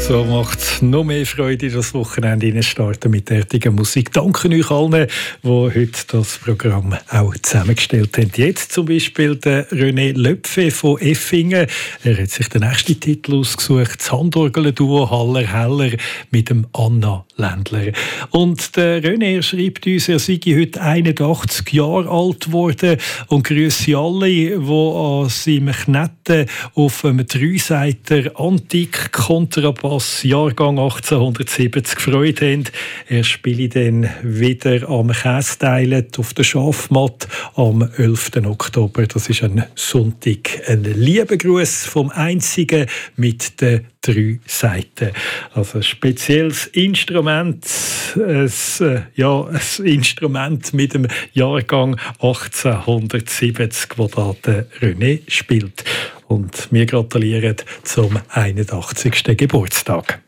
So macht es noch mehr Freude, das Wochenende starten mit derartiger Musik. Danke euch allen, die heute das Programm auch zusammengestellt haben. Jetzt zum Beispiel der René Löpfe von Effingen. Er hat sich den nächsten Titel ausgesucht, das Handorgel-Duo Haller Heller mit dem Anna Ländler. Und der René schreibt uns, er sei heute 81 Jahre alt geworden und grüße alle, die an seinem Knetten auf einem Dreiseiter Antik-Kontrabass Jahrgang 1870 Freude haben. Er spiele dann wieder am Kästeilen auf der Schafmatt am 11. Oktober. Das ist ein Sonntag. Ein lieber Gruß vom Einzigen mit den 3 Seiten. Also ein spezielles Instrument, ein Instrument mit dem Jahrgang 1870, wo da der René spielt. Und wir gratulieren zum 81. Geburtstag.